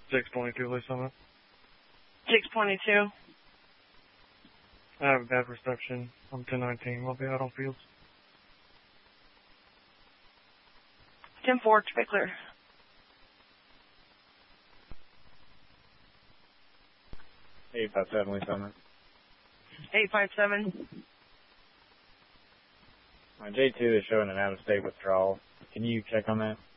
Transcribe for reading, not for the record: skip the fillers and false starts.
622, Lee Summit. 622. I have a bad reception. I'm 1019. We'll be out on fields. 10-4, to be clear. Eight 57, Lee Summit. 857. J2 is showing an out-of-state withdrawal. Can you check on that?